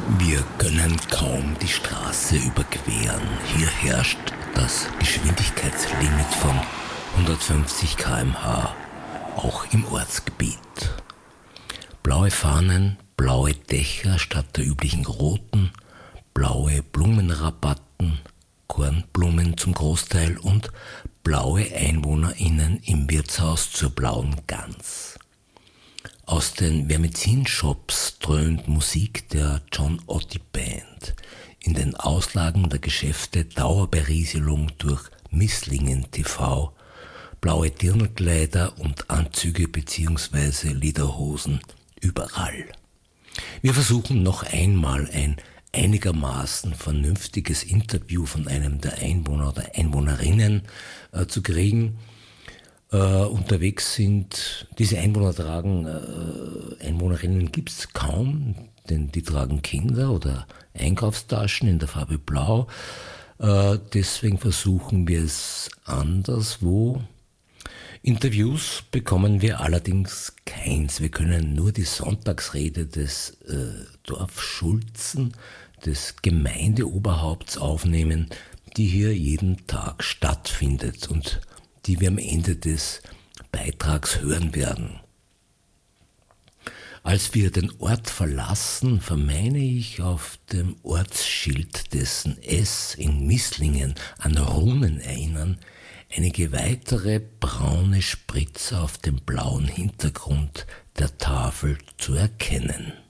Wir können kaum die Straße überqueren. Hier herrscht das Geschwindigkeitslimit von 150 km/h, auch im Ortsgebiet. Blaue Fahnen, blaue Dächer statt der üblichen roten, blaue Blumenrabatten, Kornblumen zum Großteil und blaue EinwohnerInnen im Wirtshaus zur blauen Gans. Aus den Vermezin-Shops dröhnt Musik der John Otti Band. In den Auslagen der Geschäfte Dauerberieselung durch Misslingen TV, blaue Dirndlkleider und Anzüge bzw. Lederhosen überall. Wir versuchen noch einmal ein einigermaßen vernünftiges Interview von einem der Einwohner oder Einwohnerinnen zu kriegen. Unterwegs sind, diese Einwohner tragen, Einwohnerinnen gibt es kaum, denn die tragen Kinder oder Einkaufstaschen in der Farbe Blau. Deswegen versuchen wir es anderswo. Interviews bekommen wir allerdings keins. Wir können nur die Sonntagsrede des Dorfschulzen, des Gemeindeoberhaupts aufnehmen, die hier jeden Tag stattfindet und die wir am Ende des Beitrags hören werden. Als wir den Ort verlassen, vermeine ich auf dem Ortsschild, dessen S in Misslingen an Runen erinnern, einige weitere braune Spritzer auf dem blauen Hintergrund der Tafel zu erkennen.